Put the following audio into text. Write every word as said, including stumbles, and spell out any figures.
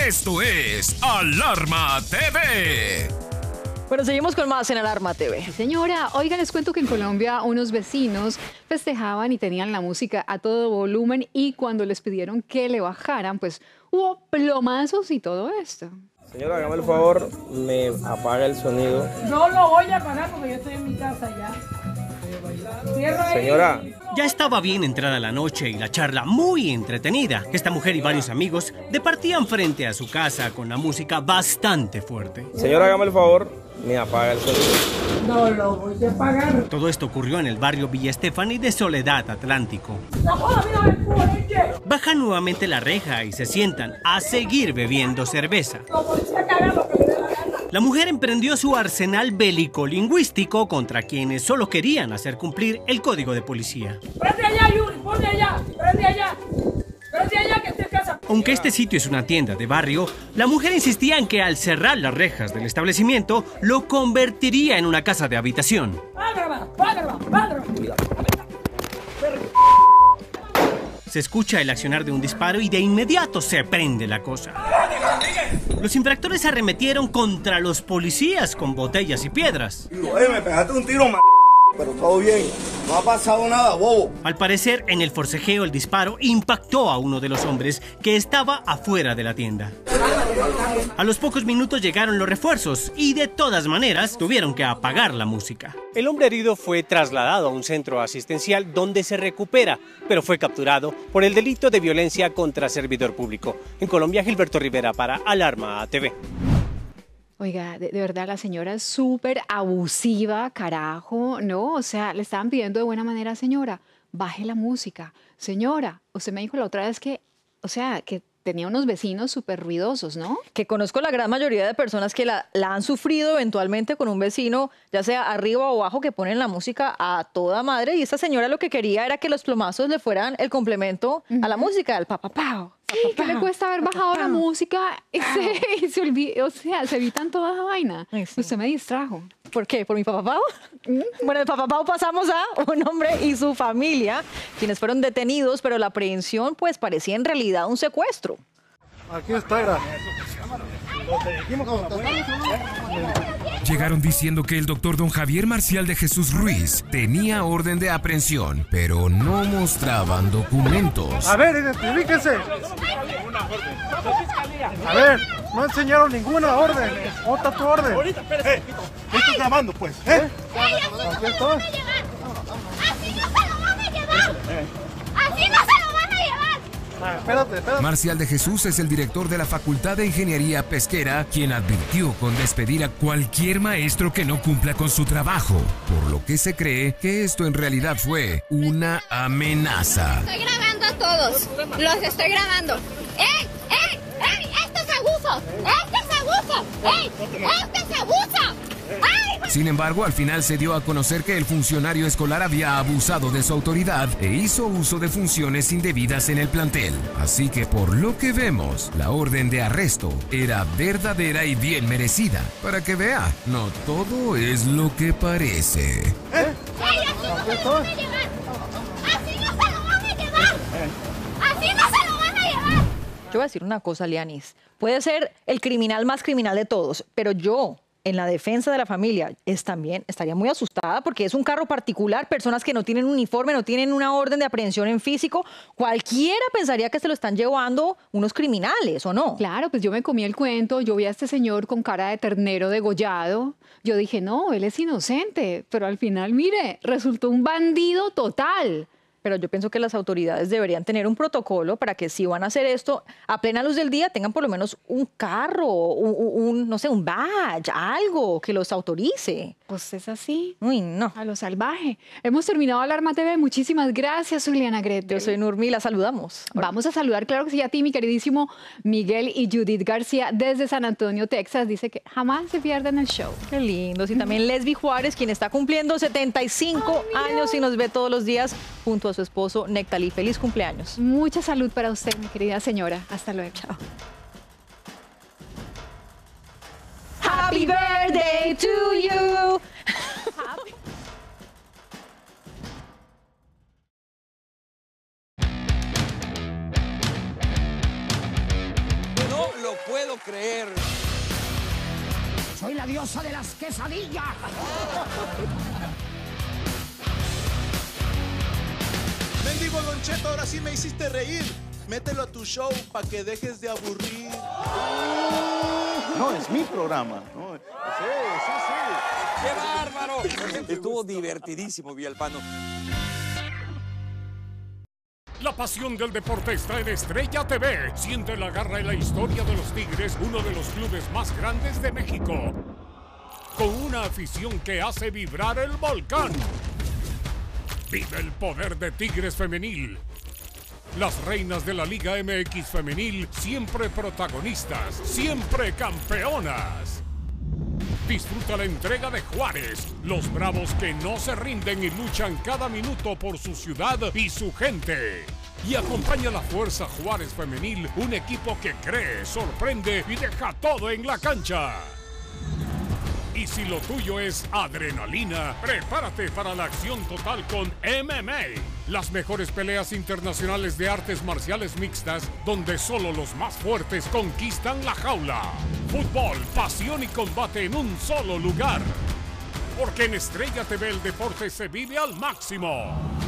Esto es Alarma T V. Bueno, seguimos con más en Alarma T V. Señora, oigan, les cuento que en Colombia unos vecinos festejaban y tenían la música a todo volumen y cuando les pidieron que le bajaran, pues hubo plomazos y todo esto. Señora, hágame el favor, me apaga el sonido. No lo voy a apagar porque yo estoy en mi casa ya. Cierra ahí. Señora. Ya estaba bien entrada la noche y la charla muy entretenida. Esta mujer y varios amigos departían frente a su casa con la música bastante fuerte. Señora, hágame el favor, me apaga el sonido. No lo voy a apagar. Todo esto ocurrió en el barrio Villa Estefani de Soledad, Atlántico. No, joda, mira, me empuje. Bajan nuevamente la reja y se sientan a seguir bebiendo cerveza. No, policía, que haga lo que le dé la gana. La mujer emprendió su arsenal bélico-lingüístico contra quienes solo querían hacer cumplir el código de policía. Prende allá, Yuri, ponte allá, prende allá. Prende allá que estoy en casa. Aunque este sitio es una tienda de barrio, la mujer insistía en que al cerrar las rejas del establecimiento lo convertiría en una casa de habitación. Págalo, págalo, págalo. Se escucha el accionar de un disparo y de inmediato se prende la cosa. Los infractores arremetieron contra los policías con botellas y piedras. Oye, me pegaste un tiro, man, pero todo bien. No ha pasado nada, bobo. Al parecer, en el forcejeo, el disparo impactó a uno de los hombres que estaba afuera de la tienda. A los pocos minutos llegaron los refuerzos y de todas maneras tuvieron que apagar la música. El hombre herido fue trasladado a un centro asistencial donde se recupera, pero fue capturado por el delito de violencia contra servidor público. En Colombia, Gilberto Rivera para Alarma T V. Oiga, de, de verdad la señora es súper abusiva, carajo, ¿no? O sea, le estaban pidiendo de buena manera, señora, baje la música. Señora, usted me dijo la otra vez que, o sea, que tenía unos vecinos súper ruidosos, ¿no? Que conozco la gran mayoría de personas que la, la han sufrido eventualmente con un vecino, ya sea arriba o abajo, que ponen la música a toda madre. Y esta señora lo que quería era que los plomazos le fueran el complemento uh-huh. a la música, al papapao. Sí, ¿qué le cuesta haber bajado la música y se, y se olvida, o sea, se evitan toda esa vaina? Ay, sí. Usted me distrajo. ¿Por qué? ¿Por mi papapao? ¿Mm? Bueno, de papapao pasamos a un hombre y su familia, quienes fueron detenidos, pero la aprehensión pues parecía en realidad un secuestro. Aquí está, era. Llegaron diciendo que el doctor don Javier Marcial de Jesús Ruiz tenía orden de aprehensión, pero no mostraban documentos. A ver, identifíquense. A ver, no enseñaron ninguna orden. ¿Dónde está tu orden? Ahorita, espérate. ¿Qué estás llamando, pues? ¿Eh? Aquí está. Así no se lo van a llevar. Así no se lo van a llevar. Ah, espérate, espérate. Marcial de Jesús es el director de la Facultad de Ingeniería Pesquera, quien advirtió con despedir a cualquier maestro que no cumpla con su trabajo, por lo que se cree que esto en realidad fue una amenaza. Estoy grabando a todos, los estoy grabando. ¡Ey, ey, ey! ¡Esto es abuso! ¡Esto es abuso! ¡Ey, esto es abuso! ¡Ay! Sin embargo, al final se dio a conocer que el funcionario escolar había abusado de su autoridad e hizo uso de funciones indebidas en el plantel. Así que por lo que vemos, la orden de arresto era verdadera y bien merecida. Para que vea, no todo es lo que parece. ¡Ey, así no se lo van a llevar! ¡Así no se lo van a llevar! ¡Así no se lo van a llevar! Yo voy a decir una cosa, Lianis. Puede ser el criminal más criminal de todos, pero yo, en la defensa de la familia, es también estaría muy asustada porque es un carro particular, personas que no tienen uniforme, no tienen una orden de aprehensión en físico. Cualquiera pensaría que se lo están llevando unos criminales, ¿o no? Claro, pues yo me comí el cuento, yo vi a este señor con cara de ternero degollado. Yo dije, no, él es inocente, pero al final, mire, resultó un bandido total. Pero yo pienso que las autoridades deberían tener un protocolo para que si van a hacer esto a plena luz del día tengan por lo menos un carro, un, un no sé, un badge, algo que los autorice. Pues es así. Uy, no. A lo salvaje. Hemos terminado Alarma T V. Muchísimas gracias, Juliana Gretel. Yo soy Nurmi, la saludamos. Ahora. Vamos a saludar, claro que sí, a ti, mi queridísimo Miguel y Judith García desde San Antonio, Texas. Dice que jamás se pierden el show. Qué lindo. Y también Lesbi Juárez, quien está cumpliendo setenta y cinco oh, años y nos ve todos los días junto a su esposo Nectalí. Feliz cumpleaños. Mucha salud para usted, mi querida señora. Hasta luego. Chao. Happy birthday to you. Happy. No lo puedo puedo creer. Soy la diosa de las quesadillas. Mendigo Don Cheto, ahora sí me hiciste reír. Mételo a tu show para que dejes de aburrir. No, es mi programa. No, sí, sí, sí. ¡Qué bárbaro! Estuvo divertidísimo, Villalpando. La pasión del deporte está en Estrella T V. Siente la garra y la historia de los Tigres, uno de los clubes más grandes de México. Con una afición que hace vibrar el volcán. Vive el poder de Tigres Femenil. Las reinas de la Liga M X Femenil, siempre protagonistas, siempre campeonas. Disfruta la entrega de Juárez, los bravos que no se rinden y luchan cada minuto por su ciudad y su gente. Y acompaña a la Fuerza Juárez Femenil, un equipo que cree, sorprende y deja todo en la cancha. Y si lo tuyo es adrenalina, prepárate para la acción total con M M A. Las mejores peleas internacionales de artes marciales mixtas, donde solo los más fuertes conquistan la jaula. Fútbol, pasión y combate en un solo lugar. Porque en Estrella T V el deporte se vive al máximo.